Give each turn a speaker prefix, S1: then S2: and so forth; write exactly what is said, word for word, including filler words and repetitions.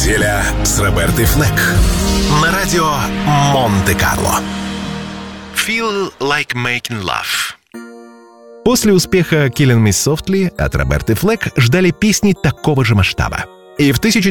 S1: Неделя с Робертой Флэк на радио Монте-Карло. Feel like making love.
S2: После успеха «Killing Me Softly» от Роберты Флэк ждали песни такого же масштаба. И в